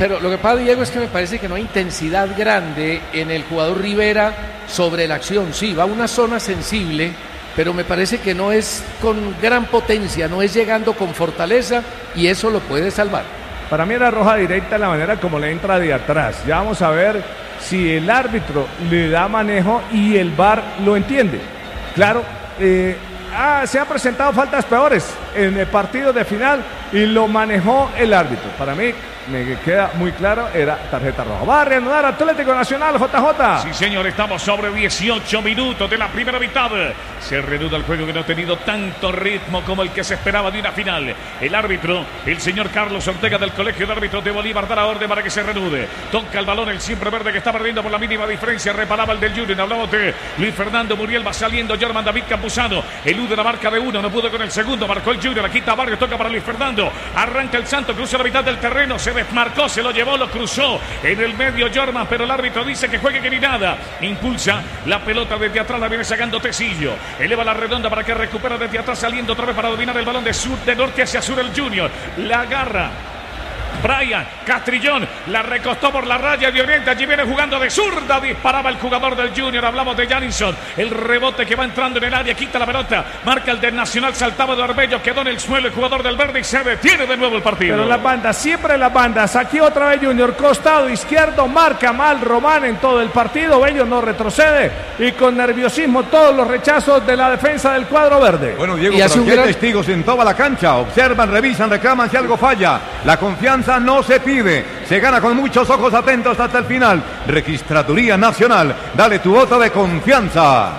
pero lo que pasa, Diego, es que me parece que no hay intensidad grande en el jugador Rivera sobre la acción. Sí, va a una zona sensible, pero me parece que no es con gran potencia, no es llegando con fortaleza y eso lo puede salvar. Para mí era roja directa la manera como le entra de atrás. Ya vamos a ver si el árbitro le da manejo y el VAR lo entiende. Claro, se han presentado faltas peores en el partido de final y lo manejó el árbitro. Para mí, me queda muy claro, era tarjeta roja. Va a reanudar Atlético Nacional, JJ. Sí, señor, estamos sobre 18 minutos de la primera mitad. Se reanuda el juego que no ha tenido tanto ritmo como el que se esperaba de una final. El árbitro, el señor Carlos Ortega del Colegio de Árbitros de Bolívar, da la orden para que se reanude. Toca el balón el siempre verde que está perdiendo por la mínima diferencia. Reparaba el del Junior. Hablamos de Luis Fernando Muriel. Va saliendo Jorman David Campuzano. Elude la marca de uno, no pudo con el segundo. Marcó el Junior. Aquí está Barrios, toca para Luis Fernando. Arranca el Santo, cruza la mitad del terreno. Se desmarcó, se lo llevó, lo cruzó en el medio Jorman, pero el árbitro dice que juegue que ni nada. Impulsa la pelota desde atrás, la viene sacando Tecillo. Eleva la redonda para que recupera desde atrás, saliendo otra vez para dominar el balón de norte hacia sur el Junior. La agarra Brian Castrillón, la recostó por la raya de Oriente, allí viene jugando de zurda, disparaba el jugador del Junior, hablamos de Janison, el rebote que va entrando en el área, quita la pelota, marca el del Nacional, saltaba de Arbello, quedó en el suelo el jugador del Verde y se detiene de nuevo el partido. Pero las bandas, siempre las bandas, aquí otra vez Junior, costado izquierdo, marca mal Román en todo el partido, Bello no retrocede y con nerviosismo todos los rechazos de la defensa del cuadro verde. Bueno, Diego, pero aquí hay testigos en toda la cancha, observan, revisan, reclaman si algo falla, la confianza no se pide, se gana con muchos ojos atentos hasta el final. Registraduría Nacional, dale tu voto de confianza.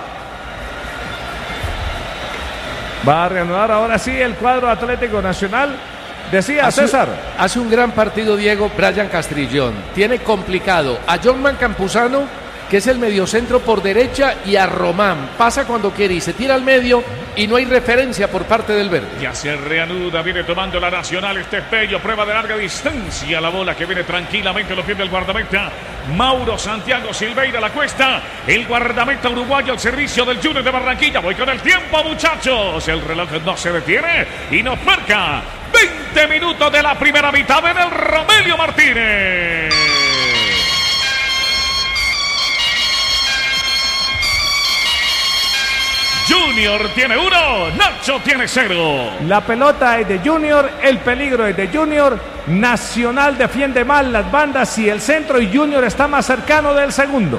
Va a reanudar ahora sí el cuadro Atlético Nacional. Decía César. Hace un gran partido Diego Brian Castrillón. Tiene complicado a Jorman Campuzano, que es el mediocentro por derecha, y a Román. Pasa cuando quiere y se tira al medio y no hay referencia por parte del Verde. Ya se reanuda, viene tomando la Nacional, este es Bello, prueba de larga distancia, la bola que viene tranquilamente a los pies del guardameta Mauro Santiago Silveira, la cuesta, el guardameta uruguayo al servicio del Junior de Barranquilla. Voy con el tiempo, muchachos, el reloj no se detiene y nos marca 20 minutos de la primera mitad en el Romelio Martínez. Junior tiene 1, Nacho tiene 0. La pelota es de Junior, el peligro es de Junior. Nacional defiende mal las bandas y el centro, y Junior está más cercano del segundo.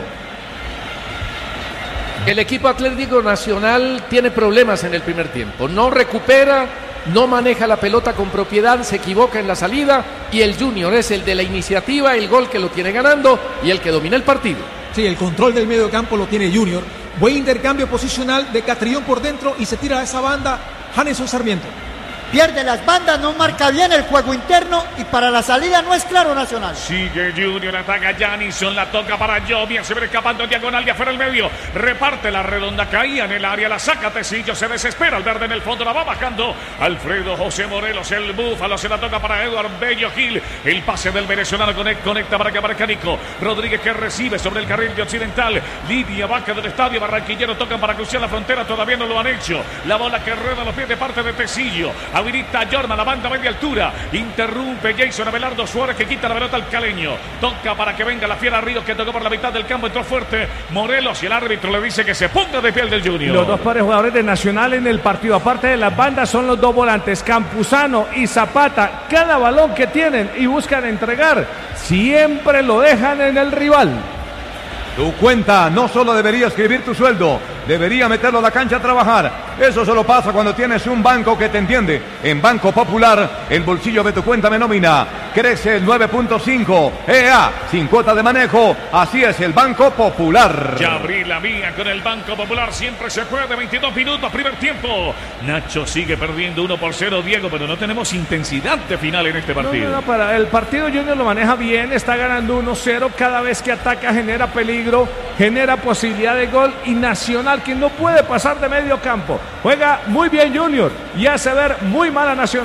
El equipo Atlético Nacional tiene problemas en el primer tiempo. No recupera, no maneja la pelota con propiedad, se equivoca en la salida y el Junior es el de la iniciativa, el gol que lo tiene ganando y el que domina el partido. Sí, el control del medio campo lo tiene Junior. Buen intercambio posicional de Castrillón por dentro y se tira a esa banda Janeson Sarmiento. Pierde las bandas, no marca bien el juego interno y para la salida no es claro Nacional. Sigue Junior, ataca Janison, la toca para Jovia, se ve escapando en diagonal de afuera el medio, reparte la redonda, caía en el área, la saca Tecillo, se desespera el Verde en el fondo, la va bajando Alfredo José Morelos, el búfalo, se la toca para Eduardo Bello Gil, el pase del venezolano conecta para que marca Nico Rodríguez, que recibe sobre el carril de occidental, Lidia Vaca del estadio barranquillero, tocan para cruzar la frontera, todavía no lo han hecho, la bola que rueda a los pies de parte de Tecillo, habilita a Jorman, la banda a media altura, interrumpe Jason Abelardo Suárez, que quita la pelota al caleño, toca para que venga la fiera Ríos, que tocó por la mitad del campo, entró fuerte Morelos y el árbitro le dice que se ponga de piel del Junior. Los dos pares jugadores de Nacional en el partido, aparte de las bandas, son los dos volantes, Campuzano y Zapata. Cada balón que tienen y buscan entregar, siempre lo dejan en el rival. Tu cuenta no solo debería escribir tu sueldo, debería meterlo a la cancha a trabajar. Eso solo pasa cuando tienes un banco que te entiende. En Banco Popular, el bolsillo de tu cuenta me nomina. Crece el 9.5. EA, sin cuota de manejo. Así es el Banco Popular. Ya abrí la mía con el Banco Popular. Siempre se juega de 22 minutos, primer tiempo. Nacho sigue perdiendo 1-0, Diego, pero no tenemos intensidad de final en este partido. No, para el partido Junior lo maneja bien, está ganando 1-0. Cada vez que ataca genera peligro, genera posibilidad de gol, y Nacional, que no puede pasar de medio campo. Juega muy bien Junior y hace ver muy mal a Nacional.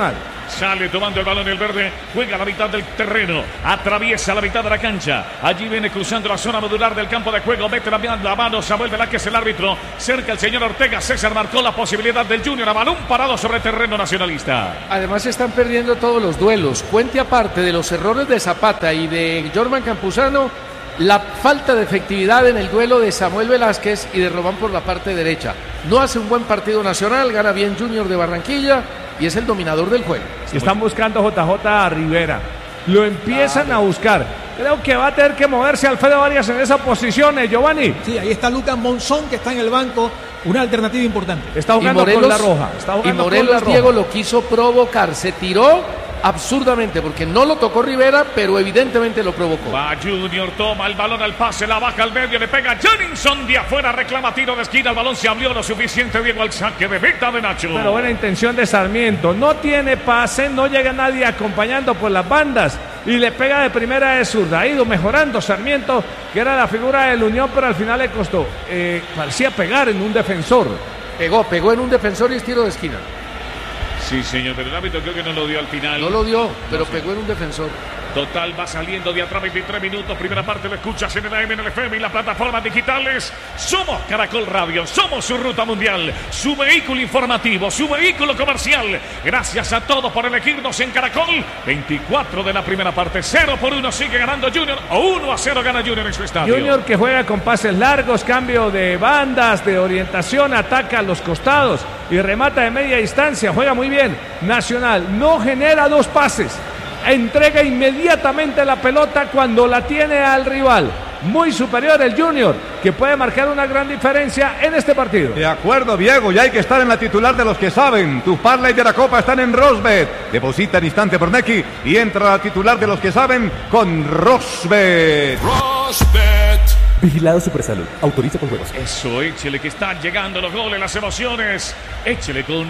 Sale tomando el balón el verde. Juega a la mitad del terreno. Atraviesa la mitad de la cancha. Allí viene cruzando la zona medular del campo de juego. Mete la mano Samuel Velázquez, el árbitro. Cerca el señor Ortega. César marcó la posibilidad del Junior a balón parado sobre terreno nacionalista. Además están perdiendo todos los duelos. Cuente aparte de los errores de Zapata y de Jorman Campuzano, la falta de efectividad en el duelo de Samuel Velázquez y de Román por la parte derecha. No hace un buen partido Nacional, gana bien Junior de Barranquilla y es el dominador del juego. Están buscando JJ a Rivera. Lo empiezan a buscar. Creo que va a tener que moverse Alfredo Arias en esa posición, Giovanni. Sí, ahí está Lucas Monzón, que está en el banco. Una alternativa importante. Está jugando con la roja. Y Morelos, Diego, lo quiso provocar. Se tiró absurdamente porque no lo tocó Rivera, pero evidentemente lo provocó. Va Junior, toma el balón al pase, la baja al medio, le pega Jenninson de afuera, reclama tiro de esquina, el balón se abrió lo suficiente, Diego, al saque de meta de Nacho. Pero buena intención de Sarmiento, no tiene pase, no llega nadie acompañando por las bandas y le pega de primera de zurda. Ha ido mejorando Sarmiento, que era la figura del Unión, pero al final le costó. Parecía pegar en un defensor. Pegó en un defensor y es tiro de esquina. Sí, señor, pero el árbitro creo que no lo dio al final. No lo dio, pero pegó en un defensor. Total, va saliendo de atrás 23 minutos. Primera parte lo escuchas en el AM, en el FM y las plataformas digitales. Somos Caracol Radio, somos su ruta mundial, su vehículo informativo, su vehículo comercial. Gracias a todos por elegirnos en Caracol. 24 de la primera parte, 0-1 sigue ganando Junior, o 1-0 gana Junior en su estadio. Junior que juega con pases largos, cambio de bandas, de orientación, ataca a los costados y remata de media distancia, juega muy bien. Nacional no genera dos pases. Entrega inmediatamente la pelota cuando la tiene al rival. Muy superior el Junior, que puede marcar una gran diferencia en este partido. De acuerdo, Diego, ya hay que estar en la titular de los que saben. Tu parlay de la Copa están en Rosbet. Deposita en instante por Nequi y entra a la titular de los que saben con Rosbet. Rosbet. Vigilado Supersalud. Autoriza con juegos. Eso, échele que están llegando los goles, las emociones. Échele con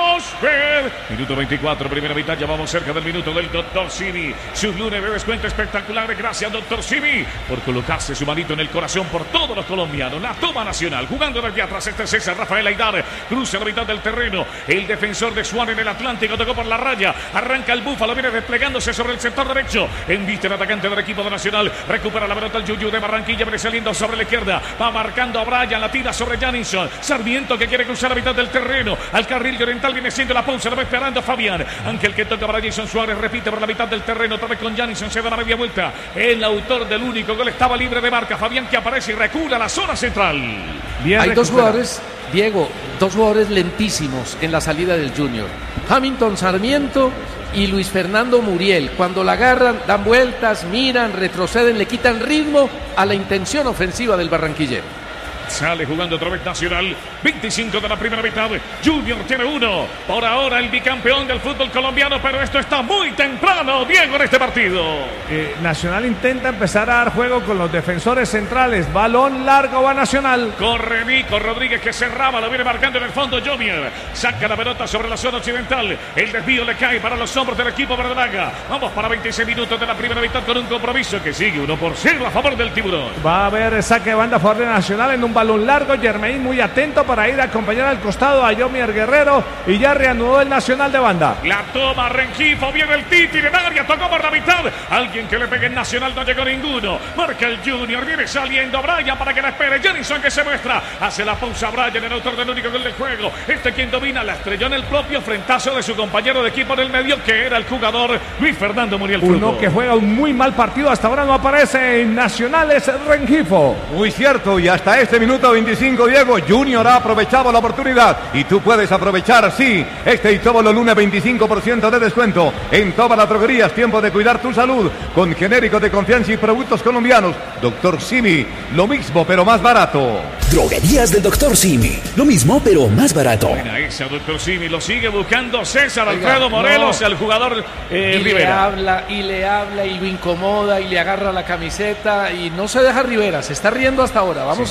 Rosbet. Minuto 24, primera mitad. Ya vamos cerca del minuto del Dr. Simi. Sus lunes de descuento espectaculares. Gracias, Dr. Simi, por colocarse su manito en el corazón por todos los colombianos. La toma Nacional. Jugando desde atrás. Este es César Rafael Aidar. Cruza la mitad del terreno. El defensor de Swan en el Atlántico tocó por la raya. Arranca el Búfalo. Viene desplegándose sobre el sector derecho. Embiste el atacante del equipo de Nacional. Recupera la pelota el Yuyu de Barranquilla. Viene saliendo sobre la izquierda, va marcando a Brian, la tira sobre Janison. Sarmiento que quiere cruzar la mitad del terreno, al carril de Oriental viene siendo la pausa, lo va esperando Fabián. Ángel que toca para Jason Suárez, repite por la mitad del terreno, otra vez con Janison, se da la media vuelta. El autor del único gol estaba libre de marca, Fabián, que aparece y recula a la zona central. Bien, hay dos jugadores, Diego, dos jugadores lentísimos en la salida del Junior. Hamilton Sarmiento y Luis Fernando Muriel. Cuando la agarran, dan vueltas, miran, retroceden, le quitan ritmo a la intención ofensiva del barranquillero. Sale jugando otra vez Nacional. 25 de la primera mitad. Junior tiene uno. Por ahora el bicampeón del fútbol colombiano, pero esto está muy temprano, Diego, en este partido. Nacional intenta empezar a dar juego con los defensores centrales. Balón largo va Nacional. Corre Nico Rodríguez que cerraba, lo viene marcando en el fondo Jovier. Saca la pelota sobre la zona occidental. El desvío le cae para los hombros del equipo verdolaga. Vamos para 26 minutos de la primera mitad con un compromiso que sigue 1-0 a favor del Tiburón. Va a haber saque de banda a favor de Nacional en un balón largo. Germain muy atento para ir a acompañar al costado a Yomier Guerrero y ya reanudó el Nacional de banda. La toma Rengifo, viene el Titi en área, tocó por la mitad. Alguien que le pegue en Nacional, no llegó ninguno. Marca el Junior, viene saliendo Brian para que la espere. Jenison que se muestra, hace la pausa Brian, el autor del único gol del juego. Quien domina, la estrelló en el propio frentazo de su compañero de equipo en el medio, que era el jugador Luis Fernando Muriel Fruto. Uno que juega un muy mal partido, hasta ahora no aparece en Nacional, es Rengifo. Muy cierto, y hasta este minuto 25, Diego, Junior ha aprovechado la oportunidad y tú puedes aprovechar, sí, este y todos los lunes 25% de descuento en todas las droguerías. Tiempo de cuidar tu salud con genéricos de confianza y productos colombianos. Dr. Simi, lo mismo pero más barato. Droguerías del Dr. Simi, lo mismo pero más barato. Buena esa, Dr. Simi, lo sigue buscando César Alfredo Morelos, el jugador Rivera. Le habla y lo incomoda y le agarra la camiseta y no se deja Rivera, se está riendo hasta ahora. Vamos a ver cuánto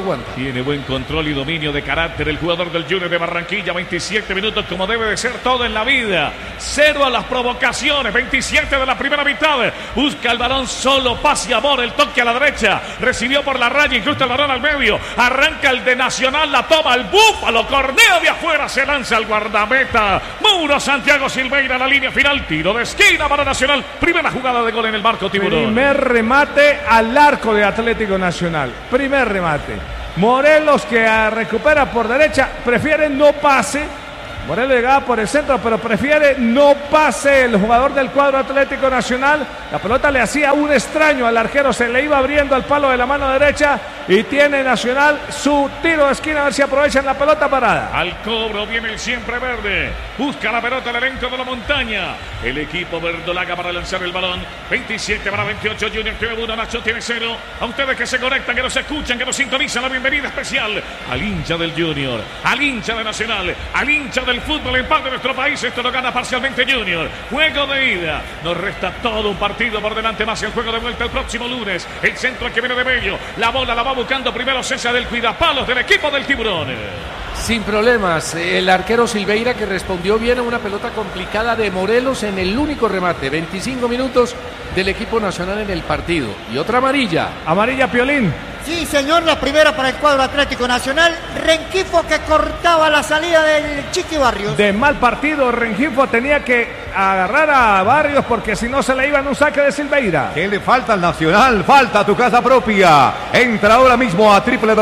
aguanta. Tiene buen control y dominio de carácter el jugador del Junior de Barranquilla. 27 minutos como debe de ser todo en la vida. 0 a las provocaciones. 27 de la primera mitad. Busca el balón solo. Paz y amor. El toque a la derecha. Recibió por la raya. Incluso el balón al medio. Arranca el de Nacional. La toma el Búfalo. Cornea de afuera. Se lanza al guardameta. Mauro Santiago Silveira a la línea final. Tiro de esquina para Nacional. Primera jugada de gol en el marco tiburón. Primer remate al arco de Atlético Nacional. Primer remate. Morelos que recupera por derecha. Prefiere no pase. Morelos llegaba por el centro, pero prefiere no pase el jugador del cuadro Atlético Nacional. La pelota le hacía un extraño al arquero, se le iba abriendo al palo de la mano derecha y tiene Nacional su tiro de esquina, a ver si aprovechan la pelota parada. Al cobro viene el siempre verde. Busca la pelota el elenco de la montaña. El equipo verdolaga para lanzar el balón. 27 para 28. Junior tiene 1, Nacho tiene 0. A ustedes que se conectan, que nos escuchan, que nos sintonizan, la bienvenida especial al hincha del Junior, al hincha de Nacional, al hincha del fútbol en paz de nuestro país. Esto lo gana parcialmente Junior. Juego de ida. Nos resta todo un partido por delante más el juego de vuelta el próximo lunes. El centro que viene de Bello. La bola la va buscando primero César del cuidapalos del equipo del Tiburón. Sin problemas, el arquero Silveira que respondió bien a una pelota complicada de Morelos en el único remate. 25 minutos del equipo nacional en el partido. Y otra amarilla. Amarilla Piolín. Sí, señor, la primera para el cuadro Atlético Nacional. Rengifo que cortaba la salida del Chiqui Barrios. De mal partido, Rengifo tenía que agarrar a Barrios porque si no se le iba en un saque de Silveira. ¿Qué le falta al Nacional? Falta tu casa propia. Entra ahora mismo a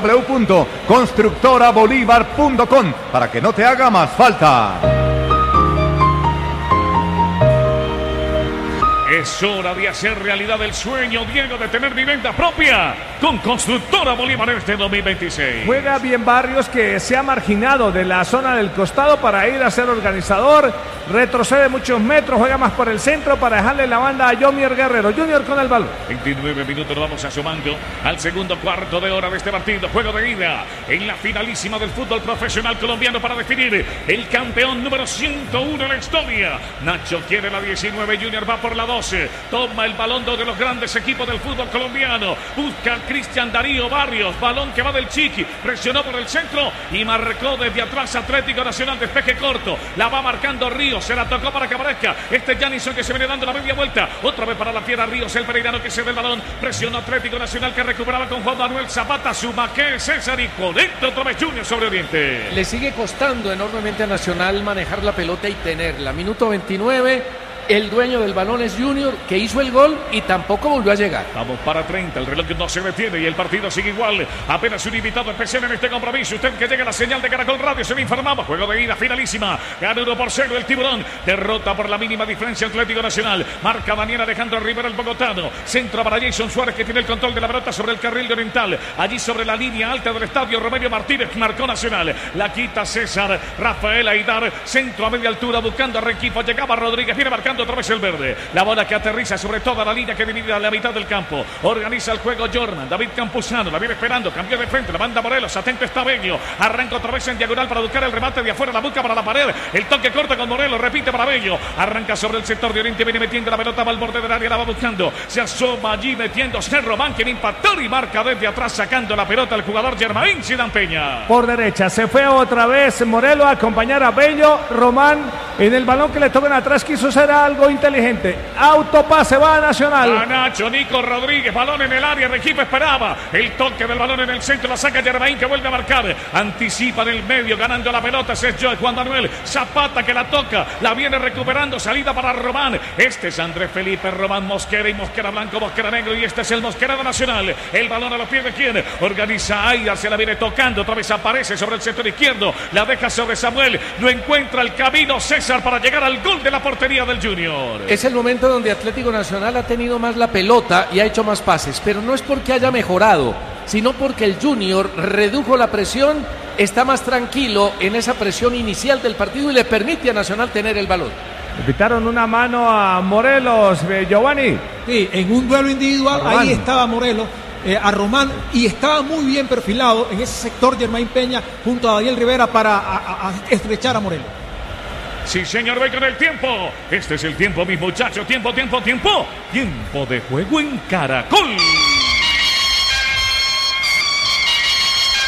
www.constructorabolívar.com para que no te haga más falta. Es hora de hacer realidad el sueño, Diego, de tener vivienda propia con Constructora Bolívar este 2026. Juega bien Barrios, que se ha marginado de la zona del costado para ir a ser organizador. Retrocede muchos metros, juega más por el centro para dejarle la banda a Yomier Guerrero. Junior con el balón. 29 minutos, nos vamos asomando al segundo cuarto de hora de este partido. Juego de ida en la finalísima del fútbol profesional colombiano para definir el campeón número 101 en la historia. Nacho quiere la 19, Junior va por la 12. Toma el balón de los grandes equipos del fútbol colombiano. Busca al Cristian Darío Barrios. Balón que va del Chiqui. Presionó por el centro y marcó desde atrás Atlético Nacional. Despeje corto. La va marcando Ríos. Se la tocó para que aparezca Janison que se viene dando la media vuelta. Otra vez para la fiera Ríos. El pereirano que se ve el balón. Presionó Atlético Nacional que recuperaba con Juan Manuel Zapata. Suma que César y conecta otra vez Junior sobre Oriente. Le sigue costando enormemente a Nacional manejar la pelota y tenerla. Minuto 29. El dueño del balón es Junior, que hizo el gol y tampoco volvió a llegar. Vamos para 30, el reloj no se detiene y el partido sigue igual. Apenas un invitado especial en este compromiso. Usted que llega a la señal de Caracol Radio, se le informamos. Juego de ida finalísima. Gana 1-0 el Tiburón. Derrota por la mínima diferencia Atlético Nacional. Marca Daniel Alejandro Rivera, el bogotano. Centro para Jason Suárez, que tiene el control de la pelota sobre el carril de Oriental. Allí sobre la línea alta del estadio, Romelio Martínez marcó Nacional. La quita César. Rafael Aidar. Centro a media altura buscando a Rengifo. Llegaba Rodríguez. Viene marcando otra vez el verde. La bola que aterriza sobre toda la línea que divide a la mitad del campo. Organiza el juego Jordan. David Campuzano la viene esperando. Cambió de frente. La banda Morelos. Atento está Bello. Arranca otra vez en diagonal para buscar el remate de afuera. La busca para la pared. El toque corta con Morelos. Repite para Bello. Arranca sobre el sector de Oriente. Viene metiendo la pelota. Va al borde del área. La va buscando. Se asoma allí metiéndose Román, quien impactó y marca desde atrás sacando la pelota el jugador Germain Zidane Peña. Por derecha. Se fue otra vez Morelos a acompañar a Bello. Román en el balón que le tocan atrás quiso hacer algo inteligente. Autopase va a Nacional. A Nacho, Nico Rodríguez, balón en el área, Rengifo esperaba el toque del balón en el centro, la saca Germain que vuelve a marcar, anticipa en el medio, ganando la pelota, es Juan Manuel Zapata que la toca, la viene recuperando, salida para Román, este es Andrés Felipe Román Mosquera y Mosquera Blanco, Mosquera Negro y este es el Mosquera de Nacional, el balón a los pies de quien, organiza Aida, se la viene tocando, otra vez aparece sobre el sector izquierdo, la deja sobre Samuel, no encuentra el camino César para llegar al gol de la portería del Junior. Es el momento donde Atlético Nacional ha tenido más la pelota y ha hecho más pases, pero no es porque haya mejorado, sino porque el Junior redujo la presión, está más tranquilo en esa presión inicial del partido y le permite a Nacional tener el balón. Le pitaron una mano a Morelos, Giovanni. Sí, en un duelo individual, ahí estaba Morelos. A Román y estaba muy bien perfilado en ese sector Germain Peña junto a Daniel Rivera para estrechar a Morelos. Sí, señor, voy con el tiempo. Este es el tiempo, mis muchachos. Tiempo. Tiempo de juego en Caracol.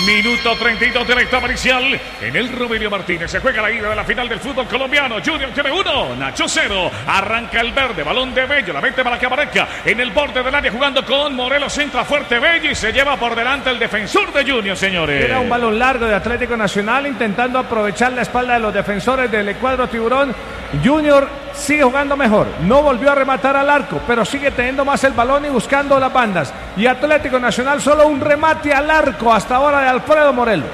Minuto 32 de la etapa inicial. En el Romelio Martínez se juega la ida de la final del fútbol colombiano. Junior tiene 1, Nacho 0. Arranca el verde, balón de Bello. La mete para Cabareca en el borde del área jugando con Morelos. Entra fuerte Bello y se lleva por delante el defensor de Junior, señores. Era un balón largo de Atlético Nacional intentando aprovechar la espalda de los defensores del cuadro tiburón. Junior sigue jugando mejor, no volvió a rematar al arco, pero sigue teniendo más el balón y buscando las bandas. Y Atlético Nacional solo un remate al arco hasta ahora de Alfredo Morelos.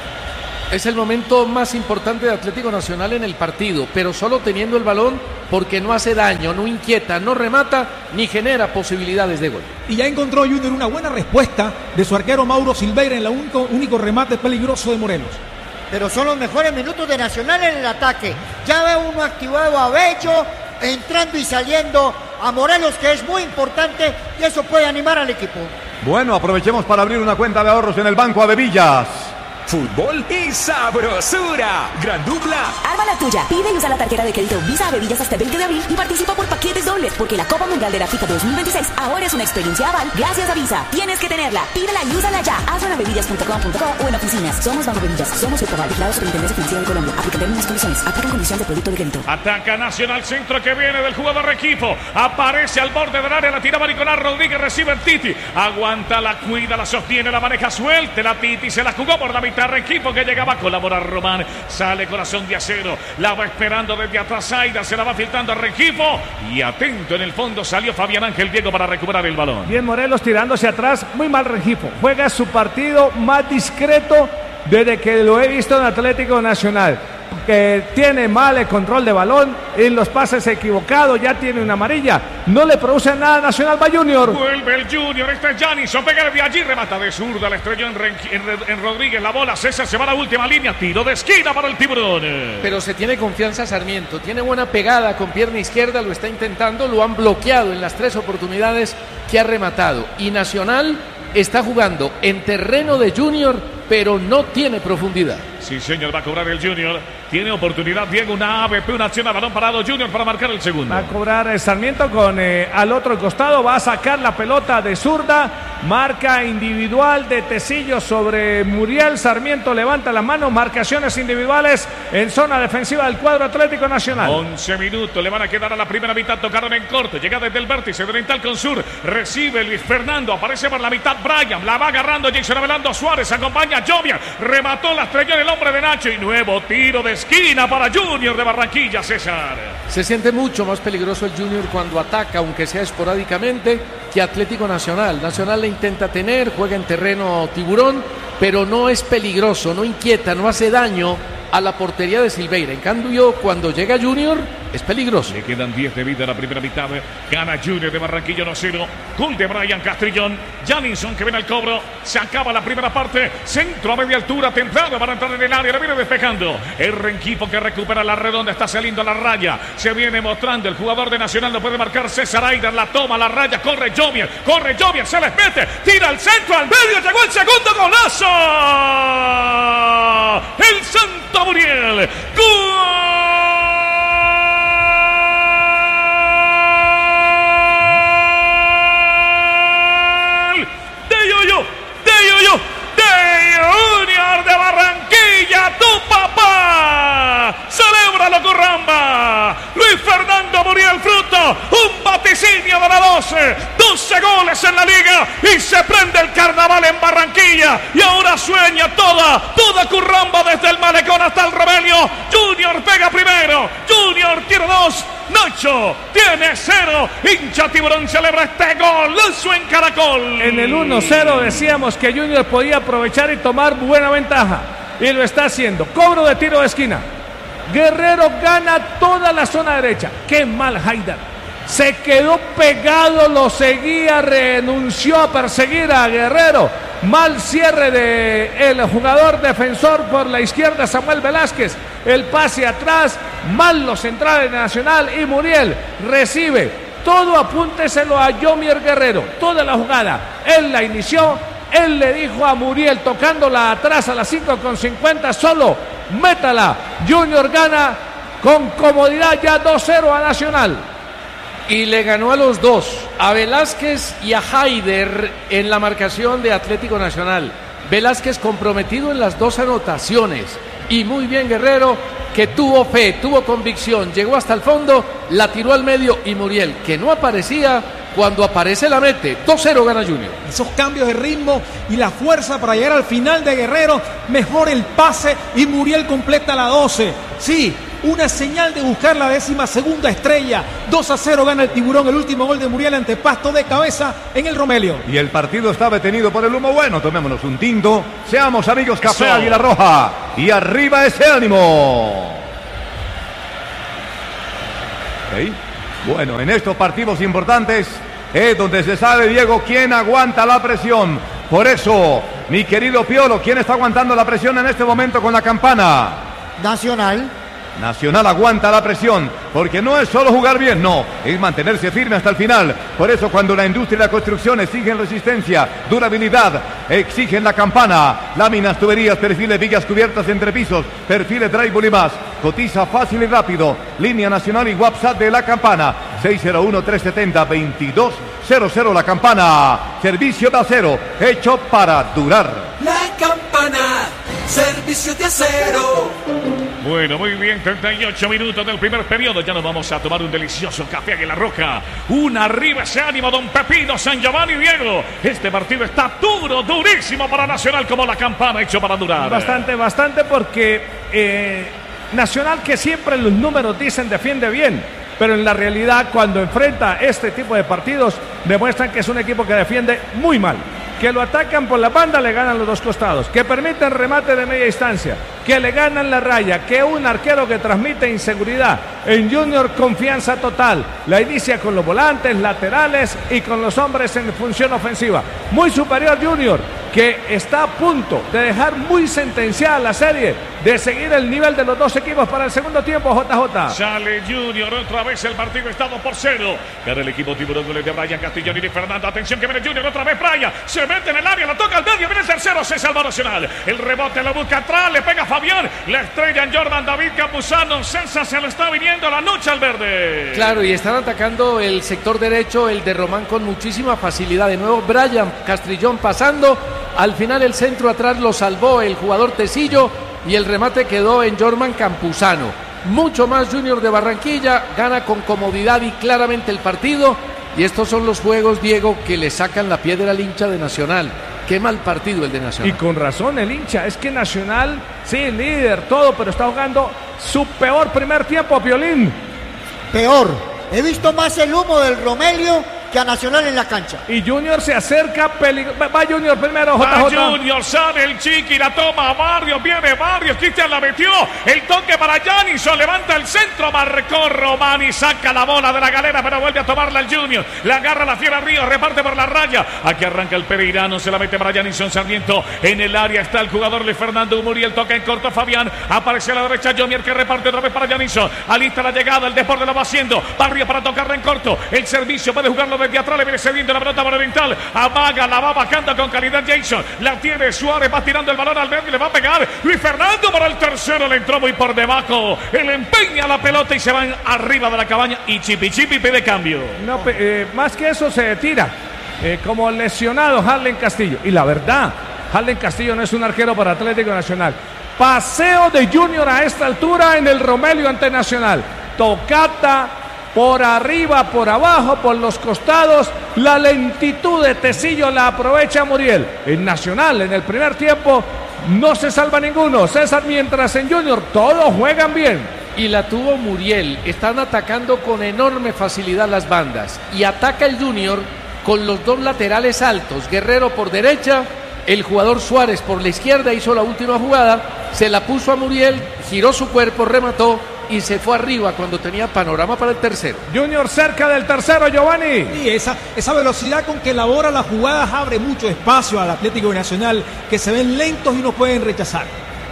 Es el momento más importante de Atlético Nacional en el partido, pero solo teniendo el balón porque no hace daño, no inquieta, no remata ni genera posibilidades de gol. Y ya encontró Junior una buena respuesta de su arquero Mauro Silveira en el único remate peligroso de Morelos. Pero son los mejores minutos de Nacional en el ataque. Ya ve uno activado a Bello, entrando y saliendo a Morelos, que es muy importante, y eso puede animar al equipo. Bueno, aprovechemos para abrir una cuenta de ahorros en el Banco Adevillas. Fútbol y sabrosura. Gran dupla. Arma la tuya. Pide y usa la tarjeta de crédito Visa Adevillas hasta el 20 de abril y participa por paquetes dobles, porque la Copa Mundial de la FIFA 2026 ahora es una experiencia aval gracias a Visa. Tienes que tenerla. Pídela y úsala ya. Hazlo en adevillas.com.co o en oficinas. Somos Banco Adevillas. Somos el Global Vigilado Superintendencia Financiera de Colombia. Aplica términos y condiciones. Aplica condición de producto de crédito. Ataca Nacional, centro que viene del jugador Rengifo. Aparece al borde del área, la tiraba Nicolás Rodríguez, recibe el Titi. Aguanta, la cuida, la sostiene, la maneja, suelte la Titi, se la jugó por la mitad. Rengifo que llegaba a colaborar Román. Sale corazón de acero. La va esperando desde atrás Aida. Se la va filtrando a Rengifo. Y atento en el fondo salió Fabián Ángel Diego para recuperar el balón. Bien Morelos tirándose atrás. Muy mal Rengifo. Juega su partido más discreto desde que lo he visto en Atlético Nacional. Que tiene mal el control de balón, en los pases equivocados, ya tiene una amarilla, no le produce nada Nacional. Va Junior. Vuelve el Junior, este es Janison, pega de allí, remata de zurda, la estrelló en Rodríguez, la bola, César se va a la última línea, tiro de esquina para el tiburón. Pero se tiene confianza Sarmiento, tiene buena pegada con pierna izquierda, lo está intentando, lo han bloqueado en las 3 oportunidades que ha rematado. Y Nacional está jugando en terreno de Junior, pero no tiene profundidad. Sí, señor, va a cobrar el Junior. Tiene oportunidad, Diego, una ABP, una acción a balón parado Junior para marcar el segundo. Va a cobrar Sarmiento con al otro costado, va a sacar la pelota de zurda. Marca individual de Tecillo sobre Muriel. Sarmiento levanta la mano, marcaciones individuales en zona defensiva del cuadro Atlético Nacional. 11 minutos, le van a quedar a la primera mitad, tocaron en corto, llega desde el vértice de Oriental con Sur, recibe Luis Fernando, aparece por la mitad Brian, la va agarrando Jason Abelardo Suárez, acompaña Jovian, remató, la estrelló en el hombre de Nacho y nuevo tiro de esquina para Junior de Barranquilla, César. Se siente mucho más peligroso el Junior cuando ataca, aunque sea esporádicamente, que Atlético Nacional. Nacional le intenta tener, juega en terreno tiburón, pero no es peligroso, no inquieta, no hace daño a la portería de Silveira. En cambio, cuando llega Junior, es peligroso. Le quedan 10 de vida a la primera mitad. Gana Junior de Barranquilla 1-0. Gol de Brian Castrillón. Janison que viene al cobro. Se acaba la primera parte. Centro a media altura. Templado para entrar en el área. Le viene despejando. El Rengifo que recupera la redonda. Está saliendo a la raya. Se viene mostrando. El jugador de Nacional lo puede marcar César Aida. La toma, la raya. Corre Jovian. Corre Jovian. Se les mete. Tira al centro. Al medio. Llegó el segundo golazo. El Santo Muriel. ¡Gol! Junior de Barranquilla, tu papá. Celébralo, Curramba. Luis Fernando Muriel Fruto, un vaticinio de la 12 goles en la liga y se prende el carnaval en Barranquilla y ahora sueña toda Curramba desde el malecón hasta el Romelio. Junior pega primero, Junior tiene 2, Nacho tiene 0, hincha tiburón celebra este golazo en Caracol. En el 1-0 decíamos que Junior podía aprovechar y tomar buena ventaja y lo está haciendo. Cobro de tiro de esquina, Guerrero gana toda la zona derecha. Qué mal Haidar, se quedó pegado, lo seguía, renunció a perseguir a Guerrero. Mal cierre de el jugador defensor por la izquierda, Samuel Velázquez. El pase atrás, mal los centrales de Nacional y Muriel recibe. Todo apúnteselo a Yomier Guerrero, toda la jugada. Él la inició, él le dijo a Muriel, tocándola atrás a las 5:50, solo métala. Junior gana con comodidad ya 2-0 a Nacional. Y le ganó a los dos, a Velázquez y a Haider en la marcación de Atlético Nacional. Velázquez comprometido en las 2 anotaciones. Y muy bien Guerrero, que tuvo fe, tuvo convicción, llegó hasta el fondo, la tiró al medio y Muriel, que no aparecía, cuando aparece la mete. 2-0 gana Junior. Esos cambios de ritmo y la fuerza para llegar al final de Guerrero, mejor el pase y Muriel completa la 12. Sí, una señal de buscar la 12ª estrella. 2-0 gana el Tiburón, el último gol de Muriel ante Pasto de cabeza en el Romelio. Y el partido está detenido por el humo. Bueno, tomémonos un tinto, seamos amigos. Café Águila Roja y arriba ese ánimo. ¿Okay? Bueno, en estos partidos importantes es donde se sabe, Diego, quién aguanta la presión. Por eso, mi querido Piolo, ¿quién está aguantando la presión en este momento con la campana? Nacional. Nacional aguanta la presión, porque no es solo jugar bien, no, es mantenerse firme hasta el final. Por eso cuando la industria y la construcción exigen resistencia, durabilidad, exigen la campana, láminas, tuberías, perfiles, vigas cubiertas, entrepisos, perfiles, drywall y más. Cotiza fácil y rápido. Línea nacional y WhatsApp de la campana 601-370-2200. La campana, servicio de acero hecho para durar. La campana, servicio de acero. Bueno, muy bien, 38 minutos del primer periodo. Ya nos vamos a tomar un delicioso café Águila Roja. Arriba ese ánimo, don Pepino San Giovanni. Diego, este partido está duro, durísimo para Nacional, como la campana hecho para durar. Bastante porque Nacional, que siempre los números dicen defiende bien, pero en la realidad cuando enfrenta este tipo de partidos demuestran que es un equipo que defiende muy mal. Que lo atacan por la banda, le ganan los 2 costados, que permiten remate de media distancia, que le ganan la raya, que un arquero que transmite inseguridad. En Junior, confianza total, la inicia con los volantes, laterales y con los hombres en función ofensiva. Muy superior Junior, que está a punto de dejar muy sentenciada la serie, de seguir el nivel de los 2 equipos para el segundo tiempo. JJ. Sale Junior, otra vez el partido está 2-0. Gana el equipo Tiburón, goles de Brian Castellón y Fernando. Atención que viene Junior, otra vez Brian, se mete en el área, la toca al medio, viene el tercero, se salva Nacional. El rebote lo busca atrás, le pega Fabián, la estrella en Jordan David Campuzano. Celsa se lo está viniendo la noche al verde. Claro, y están atacando el sector derecho, el de Román, con muchísima facilidad. De nuevo Brian Castrillón pasando, al final el centro atrás lo salvó el jugador Tecillo y el remate quedó en Jordan Campuzano. Mucho más Junior de Barranquilla, gana con comodidad y claramente el partido. Y estos son los juegos, Diego, que le sacan la piedra al hincha de Nacional. Qué mal partido el de Nacional. Y con razón el hincha, es que Nacional, sí, líder, todo, pero está jugando su peor primer tiempo, Piolín. Peor. He visto más el humo del Romelio que a Nacional en la cancha. Y Junior se acerca, va Junior primero, JJ. Va Junior, sale el Chiqui, la toma Barrios, viene Barrios, Cristian la metió, el toque para Janison, levanta el centro, marcó Román y saca la bola de la galera, pero vuelve a tomarla el Junior, la agarra la Fiera Ríos, reparte por la raya, aquí arranca el pereirano, se la mete para Janison Sarmiento, en el área está el jugador de Fernando Muriel, toca en corto Fabián, aparece a la derecha Junior que reparte otra vez para Janison, alista la llegada, el Deporte lo va haciendo, Barrios para tocarla en corto, el servicio puede jugarlo desde atrás, le viene cediendo la pelota por Oriental, amaga, la va bajando con calidad Jason, la tiene Suárez, va tirando el balón al medio y le va a pegar Luis Fernando para el tercero, le entró muy por debajo, él empeña la pelota y se van arriba de la cabaña y Chipi pide cambio. No, más que eso se tira, como lesionado Harlen Castillo, y la verdad, Harlen Castillo no es un arquero para Atlético Nacional. Paseo de Junior a esta altura en el Romelio ante Nacional, tocata por arriba, por abajo, por los costados, la lentitud de Tecillo la aprovecha Muriel. En Nacional, en el primer tiempo, no se salva ninguno, César, mientras en Junior todos juegan bien. Y la tuvo Muriel, están atacando con enorme facilidad las bandas, y ataca el Junior con los 2 laterales altos, Guerrero por derecha, el jugador Suárez por la izquierda, hizo la última jugada, se la puso a Muriel, giró su cuerpo, remató, y se fue arriba cuando tenía panorama para el tercero. Junior cerca del tercero, Giovanni. Y esa velocidad con que elabora las jugadas abre mucho espacio al Atlético Nacional, que se ven lentos y no pueden rechazar.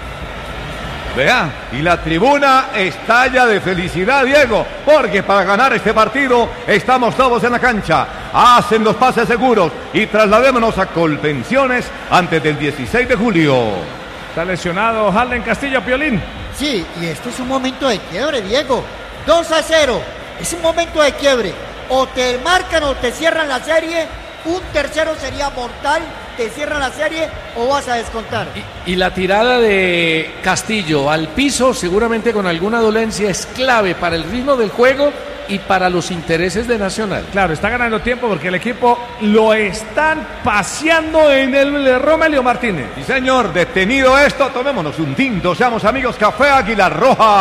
Vea, y la tribuna estalla de felicidad, Diego, porque para ganar este partido estamos todos en la cancha. Hacen los pases seguros y trasladémonos a Colpensiones antes del 16 de julio. Está lesionado Harlen Castillo, Piolín. Sí, y este es un momento de quiebre, Diego. 2-0, es un momento de quiebre. O te marcan o te cierran la serie. Un tercero sería mortal te cierran la serie o vas a descontar. Y la tirada de Castillo al piso, seguramente con alguna dolencia, es clave para el ritmo del juego y para los intereses de Nacional. Claro, está ganando tiempo porque el equipo lo están paseando en el Romelio Martínez. Sí, señor, detenido esto, tomémonos un tinto, seamos amigos, Café Águila Roja.